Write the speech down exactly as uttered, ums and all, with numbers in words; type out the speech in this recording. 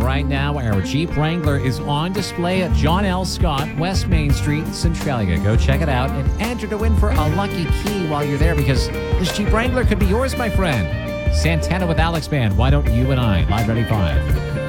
right now, our Jeep Wrangler is on display at John L. Scott, West Main Street, Centralia. Go check it out and enter to win for a lucky key while you're there, because this Jeep Wrangler could be yours, my friend. Santana with Alex Band. Why don't you and I? Live Ready five.